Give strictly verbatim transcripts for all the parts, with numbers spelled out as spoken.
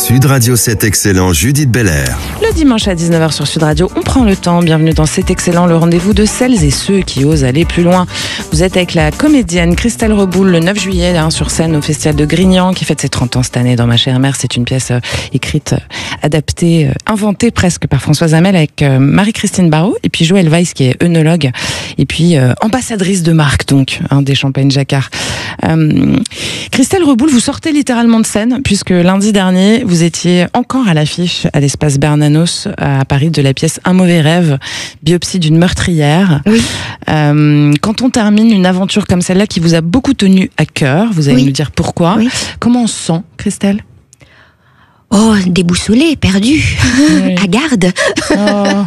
Sud Radio sept Excellent, Judith Belair. Le dimanche à dix-neuf heures sur Sud Radio, on prend le temps. Bienvenue dans C'est Excellent, le rendez-vous de celles et ceux qui osent aller plus loin. Vous êtes avec la comédienne Christelle Reboul le neuf juillet hein, sur scène au Festival de Grignan qui fête ses trente ans cette année dans Ma chère mère. C'est une pièce euh, écrite, euh, adaptée, euh, inventée presque par Françoise Hamel avec euh, Marie-Christine Barrault et puis Joëlle Weiss qui est œnologue et puis euh, ambassadrice de marque donc hein, des champagnes Jacquard. Euh, Christelle Reboul, vous sortez littéralement de scène puisque lundi dernier vous étiez encore à l'affiche à l'espace Bernanos à Paris de la pièce Un mauvais rêve, biopsie d'une meurtrière. Oui. Euh, quand on termine une aventure comme celle-là qui vous a beaucoup tenu à cœur, vous allez oui. nous dire pourquoi. Oui. Comment on se sent, Christelle ? Oh, déboussolée, perdue, Oui. à garde. Oh.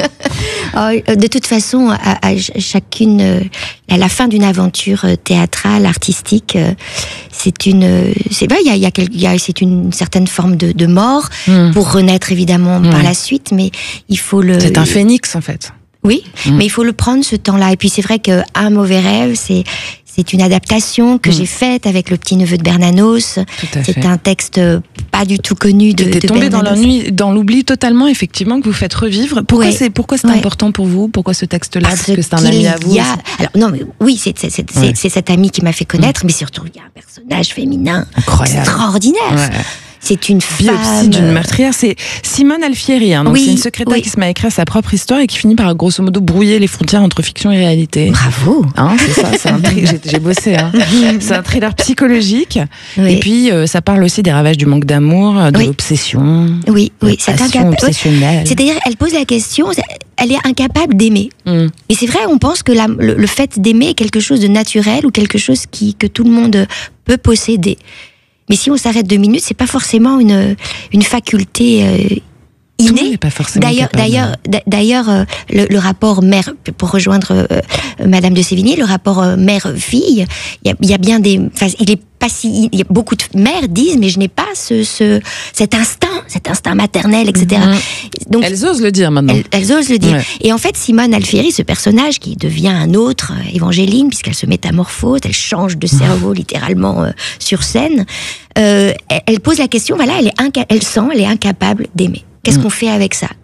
Oh, de toute façon, à, à chacune, à la fin d'une aventure théâtrale, artistique, c'est une, c'est vrai, il y a, il y a, quel- il y a, c'est une certaine forme de, de mort Mm. pour renaître évidemment Mm. par la suite, mais il faut le. C'est un phénix en fait. Oui, Mm. mais il faut le prendre ce temps-là. Et puis c'est vrai que Un mauvais rêve, c'est c'est une adaptation que Mm. j'ai faite avec le petit neveu de Bernanos. Tout à C'est fait. un texte pas du tout connu de, Qui était de tombé dans Bernanos. l'ennui, dans l'oubli totalement, effectivement, que vous faites revivre. Pourquoi Ouais. c'est pourquoi c'est Ouais. important pour vous ? Pourquoi ce texte-là ? Parce, que c'est un qu'il ami à vous. y a- aussi. Alors non, mais oui, c'est c'est c'est Ouais. c'est- c'est cet ami qui m'a fait connaître, mais surtout il y a un personnage féminin Incroyable. extraordinaire. Ouais. C'est une femme. Biopsie d'une meurtrière, c'est Simone Alfieri, hein, donc Oui, c'est une secrétaire oui. qui se met à écrire sa propre histoire et qui finit par grosso modo brouiller les frontières entre fiction et réalité. Bravo. Hein, c'est ça, c'est un tri- j'ai, j'ai bossé. Hein. C'est un thriller psychologique. Oui. Et puis euh, ça parle aussi des ravages du manque d'amour, de Oui. l'obsession, Oui, de oui, la c'est passion incapable. obsessionnelle. C'est-à-dire, elle pose la question, elle est incapable d'aimer. Mm. Et c'est vrai, on pense que la- le, le fait d'aimer est quelque chose de naturel ou quelque chose qui, que tout le monde peut posséder. Mais si on s'arrête deux minutes, c'est pas forcément une, une faculté euh, Tout le monde innée. n'est pas forcément D'ailleurs, capable. d'ailleurs, d'a- d'ailleurs, euh, le, le rapport mère, pour rejoindre euh, euh, Madame de Sévigné, le rapport euh, mère-fille, il y a, il y a bien des, enfin, il est pas si, il y a beaucoup de mères disent, mais je n'ai pas ce, ce, cet instinct, cet instinct maternel, et cetera. Mhm. Donc, Elles osent le dire maintenant. elles, elles osent le dire. Ouais. Et en fait, Simone Alfieri, ce personnage qui devient un autre, euh, Évangéline, puisqu'elle se métamorphose, elle change de cerveau littéralement euh, sur scène, euh, elle, elle pose la question, voilà, elle, est inca- elle sent, elle est incapable d'aimer. Qu'est-ce Mm. qu'on fait avec ça?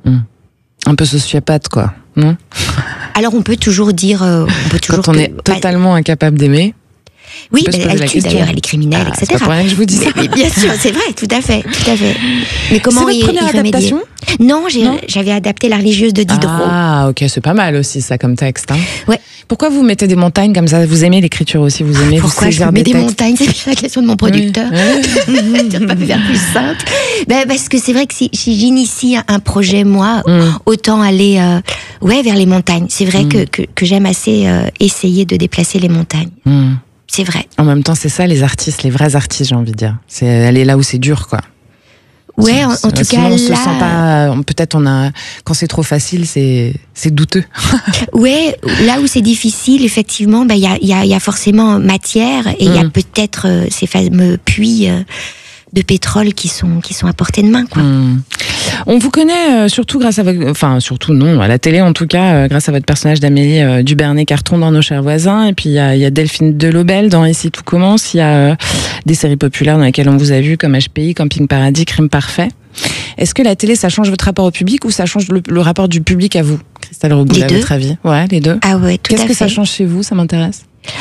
Un peu sociopathe, quoi. Non ? Alors on peut toujours dire, euh, on peut toujours Quand on que- est totalement incapable d'aimer. oui, on peut se mais poser elle la tue question. d'ailleurs, elle est criminelle, Ah, c'est et cetera. pas pour rien que je vous dis mais, ça. mais bien sûr, c'est vrai, tout à fait, tout à fait. Mais comment C'est votre y, première y remédier? adaptation ? Non, j'ai- Non j'avais adapté La religieuse de Diderot. Ah, ok, c'est pas mal aussi ça comme texte. Hein. Ouais. Pourquoi vous mettez des montagnes comme ça ? Vous aimez l'écriture aussi, vous aimez Pourquoi vous je saisir mets des des textes. montagnes? C'est bien la question de mon producteur. Oui. Tu n'as pas pu faire plus simple. Ben, parce que c'est vrai que si, si j'initie un, un projet, moi, Mm. autant aller euh, ouais, vers les montagnes. C'est vrai Mm. que, que, que j'aime assez euh, essayer de déplacer les montagnes. Hmm. C'est vrai. En même temps, c'est ça les artistes, les vrais artistes, j'ai envie de dire. C'est aller là où c'est dur, quoi. Ouais, en, en tout Sinon, cas, on se là, sent pas. on- Peut-être on a. Quand c'est trop facile, c'est c'est douteux. ouais, là où c'est difficile, effectivement, ben, il y, a, il y, a, il y a forcément matière et il y a Mm. peut-être euh, ces fameux puits euh, de pétrole qui sont, qui sont à portée de main, quoi. Hmm. On vous connaît euh, surtout grâce à votre, enfin surtout non, à la télé en tout cas, euh, grâce à votre personnage d'Amélie euh, Dubernay-Carton dans Nos chers voisins, et puis il y a, il y a Delphine Delobel dans Ici tout commence, il y a euh, des séries populaires dans lesquelles on vous a vu comme H P I, Camping Paradis, Crime Parfait. Est-ce que la télé ça change votre rapport au public ou ça change le, le rapport du public à vous, Christelle Reboul, Les à deux. votre avis ? Ouais, les deux. Ah ouais, tout Qu'est-ce à que fait. ça change chez vous ? Ça m'intéresse.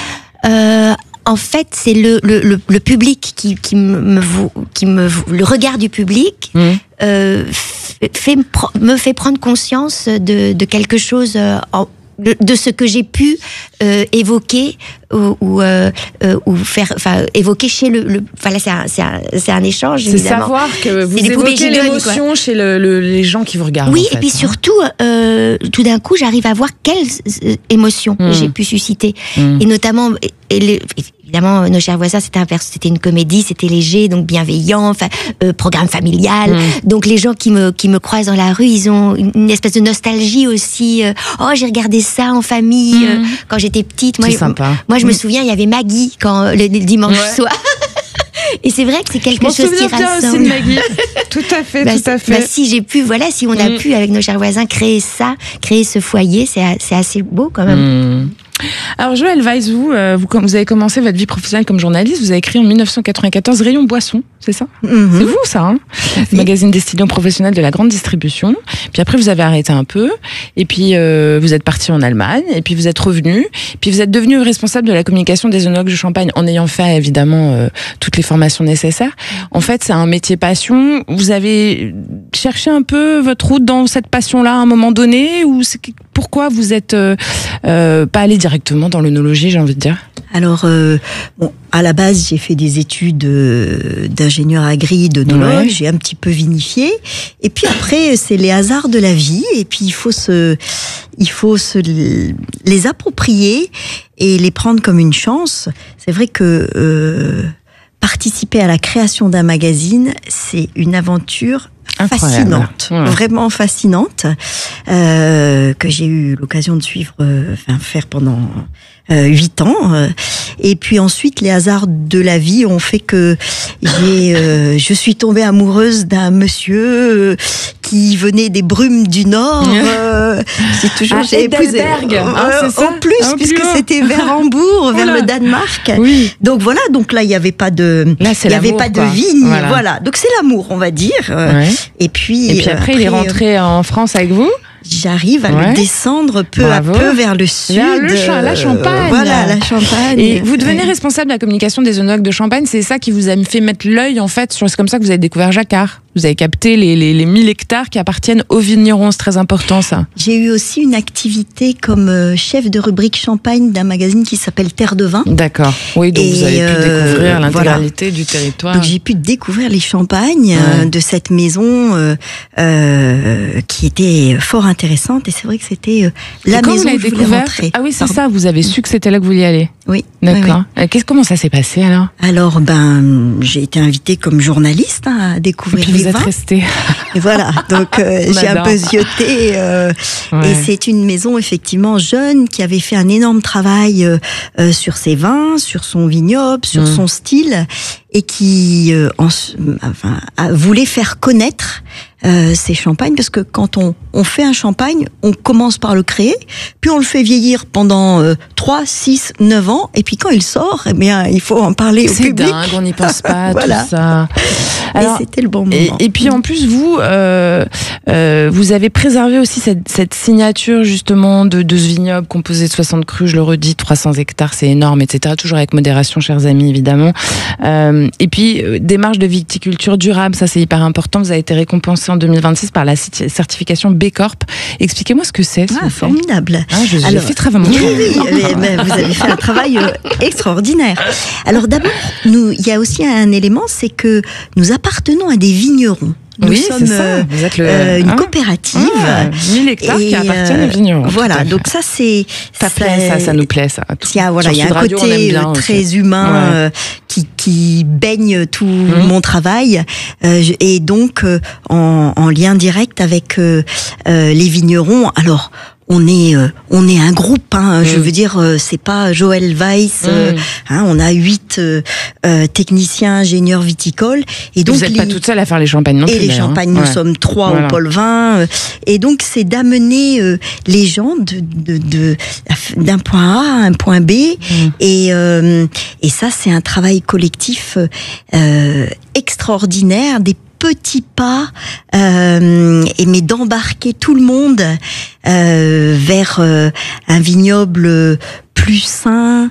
Euh, en fait, c'est le, le, le, le public qui, qui me, me, vou- qui me, vou- le regard du public Hmm. euh, f- fait, me pre- me fait prendre conscience de, de quelque chose, euh, en- de, de ce que j'ai pu euh, évoquer ou, ou, euh, euh, ou faire, enfin, évoquer chez le, le enfin là, c'est un, c'est un, c'est un échange. C'est évidemment. savoir que vous des poupées évoquez gigognes, l'émotion chez le, le- les gens qui vous regardent. Oui, en fait, et puis hein. surtout, euh, tout d'un coup, j'arrive à voir quelles euh, émotions Mm. j'ai pu susciter. Mm. Et notamment, et, et les- évidemment, Nos chers voisins, c'était un pers- c'était une comédie, c'était léger, donc bienveillant, enfin, euh, programme familial. Mm. Donc les gens qui me qui me croisent dans la rue, ils ont une, une espèce de nostalgie aussi. euh, oh, j'ai regardé ça en famille euh, quand j'étais petite. Moi, C'est sympa. moi, je me Mm. souviens, il y avait Maggie quand le, le dimanche Ouais. soir. Et c'est vrai que c'est Je quelque m'en chose qui souviens bien aussi rassemble. de Maggie. Tout à fait, Bah, tout à bah, fait. si j'ai pu, voilà, si on a Mm. pu avec Nos chers voisins créer ça, créer ce foyer, c'est a- c'est assez beau quand même. Hmm. Alors Joëlle Weiss, vous, euh, vous, vous avez commencé votre vie professionnelle comme journaliste, vous avez écrit en dix-neuf cent quatre-vingt-quatorze Rayon Boisson, c'est ça? Mm-hmm. C'est vous ça, hein? Le magazine destiné aux professionnels de la grande distribution. Puis après vous avez arrêté un peu, et puis euh, vous êtes parti en Allemagne, et puis vous êtes revenu, puis vous êtes devenu responsable de la communication des œnologues de Champagne en ayant fait évidemment euh, toutes les formations nécessaires. En fait c'est un métier passion, vous avez cherché un peu votre route dans cette passion-là à un moment donné, ou c'est, pourquoi vous êtes euh, euh, pas allé directement dans l'œnologie, j'ai envie de dire? Alors, euh, bon, à la base, j'ai fait des études euh, d'ingénieur agri, d'œnologue, ouais. J'ai un petit peu vinifié. Et puis après, c'est les hasards de la vie. Et puis, il faut se, il faut se les approprier et les prendre comme une chance. C'est vrai que euh, participer à la création d'un magazine, c'est une aventure fascinante, ouais. Vraiment fascinante, euh, que j'ai eu l'occasion de suivre, euh, enfin faire pendant huit euh, ans. Euh, et puis ensuite, les hasards de la vie ont fait que j'ai, euh, je suis tombée amoureuse d'un monsieur euh, qui venait des brumes du Nord. Euh, c'est toujours ah, j'ai épousé. Euh, hein, c'est ça en plus, en puisque plus c'était vers Hambourg, vers le Danemark. Oui. Donc voilà, donc là il n'y avait pas de, là, il y avait pas quoi. de vigne, voilà. voilà. Donc c'est l'amour, on va dire. Ouais. Et puis, et puis après, après, il est rentré en France avec vous. J'arrive à ouais. le descendre peu Bravo. à peu vers le sud. Vers le champ, la Champagne. Euh, voilà, la Champagne. Et vous devenez responsable de la communication des œnologues de Champagne. C'est ça qui vous a fait mettre l'œil, en fait, sur, c'est comme ça que vous avez découvert Jacquard. Vous avez capté les, les, les mille hectares qui appartiennent aux vignerons. C'est très important, ça. J'ai eu aussi une activité comme chef de rubrique Champagne d'un magazine qui s'appelle Terre de Vin. D'accord. Oui, donc et vous avez pu euh, découvrir l'intégralité voilà. du territoire. Donc j'ai pu découvrir les champagnes ouais. euh, de cette maison euh, euh, qui était fort intéressante. Et c'est vrai que c'était euh, la et maison vous où je voulais rentrer. Ah oui, c'est Pardon. ça. Vous avez su que c'était là que vous vouliez aller. Oui. D'accord. Oui, oui. Qu'est-ce, comment ça s'est passé alors? Alors, ben, j'ai été invitée comme journaliste hein, à découvrir les vous êtes restée. Et voilà, donc euh, j'ai un peu zioté. Euh, ouais. Et c'est une maison effectivement jeune qui avait fait un énorme travail euh, euh, sur ses vins, sur son vignoble, sur mmh. son style, et qui euh, en, enfin, a, voulait faire connaître euh, ces champagnes, parce que quand on, on fait un champagne, on commence par le créer, puis on le fait vieillir pendant euh, trois, six, neuf ans, et puis quand il sort, eh bien, il faut en parler au c'est public. C'est dingue, on n'y pense pas, voilà. tout ça. Alors, et c'était le bon moment. Et, et puis en plus, vous, euh, euh, vous avez préservé aussi cette, cette signature justement de, de ce vignoble composé de soixante crus, je le redis, trois cents hectares, c'est énorme, et cetera. Toujours avec modération, chers amis, évidemment. Euh, et puis, euh, démarche de viticulture durable, ça c'est hyper important. Vous avez été récompensé en deux mille vingt-six par la certification B Corp. Expliquez-moi ce que c'est. Ah, formidable. Ah, je, Alors, je fait travailler. Oui, oui, mais, mais vous avez fait un travail euh, extraordinaire. Alors d'abord, nous, il y a aussi un élément, c'est que nous appartenons à des vignerons. Nous oui, sommes c'est ça. Vous êtes le, euh, une hein coopérative. Ah, mille hectares et qui appartiennent aux vignerons. Voilà, donc ça c'est... Ça, ça plaît, ça, ça nous plaît, ça. Il y a, voilà, il y a un radio, côté très aussi. humain ouais. euh, qui, qui baigne tout mmh. mon travail. Euh, et donc, euh, en, en lien direct avec euh, euh, les vignerons. Alors, on est euh, on est un groupe hein, mmh. je veux dire euh, c'est pas Joëlle Weiss euh, mmh. hein, on a huit euh, euh, techniciens ingénieurs viticoles et donc vous n'êtes les... pas toute seule à faire les champagnes non et plus, les champagnes hein. nous ouais. sommes trois voilà. au pôle vin euh, et donc c'est d'amener euh, les gens de, de, de d'un point A à un point B mmh. et euh, et ça c'est un travail collectif euh, extraordinaire, des petits pas, euh, et mais d'embarquer tout le monde euh, vers euh, un vignoble plus sain,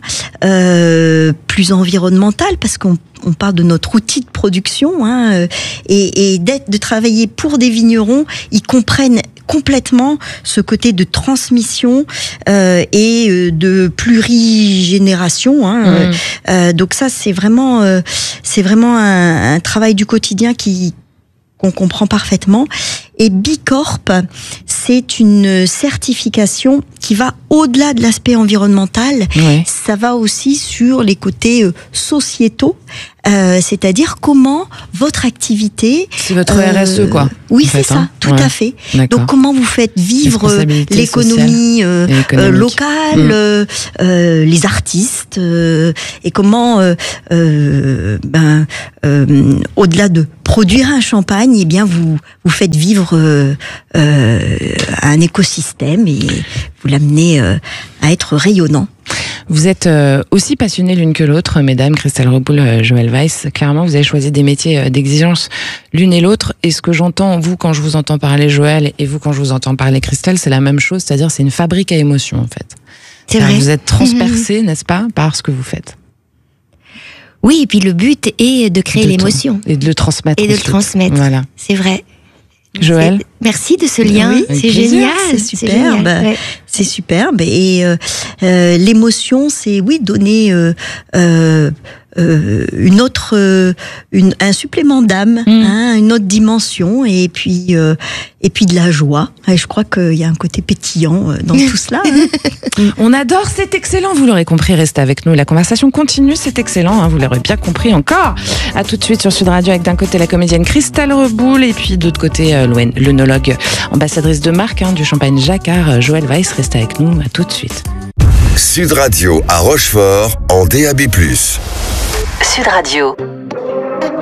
euh, plus environnemental, parce qu'on on parle de notre outil de production, hein, et, et d'être, de travailler pour des vignerons, ils comprennent complètement ce côté de transmission euh, et de plurigénération. Hein, mmh. euh, donc ça, c'est vraiment, euh, c'est vraiment un, un travail du quotidien qui qu'on comprend parfaitement. Et B Corp, c'est une certification qui va au-delà de l'aspect environnemental. Ouais. Ça va aussi sur les côtés sociétaux, euh, c'est-à-dire comment votre activité... C'est votre R S E, quoi. Oui, c'est fait, ça, hein. tout ouais. à fait. D'accord. Donc, comment vous faites vivre l'économie euh, euh, locale, mmh. euh, euh, les artistes, euh, et comment, euh, euh, ben, euh, au-delà de produire un champagne, eh bien, vous vous faites vivre euh, euh, un écosystème et vous l'amenez euh, à être rayonnant. Vous êtes euh, aussi passionnés l'une que l'autre, mesdames, Christelle Reboul, euh, Joëlle Weiss. Clairement, vous avez choisi des métiers euh, d'exigence l'une et l'autre. Et ce que j'entends, vous, quand je vous entends parler, Joëlle, et vous, quand je vous entends parler, Christelle, c'est la même chose. C'est-à-dire, c'est une fabrique à émotions, en fait. C'est vrai. Vous êtes transpercés, mmh. n'est-ce pas, par ce que vous faites. Oui, et puis le but est de créer de l'émotion. Et de le transmettre. Et de ensuite. le transmettre. Voilà. C'est vrai. Joëlle, merci de ce lien, oui, c'est génial, c'est superbe, ouais. c'est superbe. Et euh, euh, l'émotion, c'est oui donner euh, euh, euh, une autre, euh, une, un supplément d'âme, mmh. hein, une autre dimension, et puis euh, et puis de la joie. Et je crois qu'il y a un côté pétillant dans tout cela. Hein. On adore, c'est excellent. Vous l'aurez compris, restez avec nous. La conversation continue, c'est excellent. Hein, vous l'aurez bien compris encore. À tout de suite sur Sud Radio avec d'un côté la comédienne Christelle Reboul et puis de l'autre côté euh, l'œnologue, ambassadrice de marque hein, du champagne Jacquard, Joëlle Weiss. Restez avec nous. À tout de suite. Sud Radio à Rochefort en D A B plus. Sud Radio.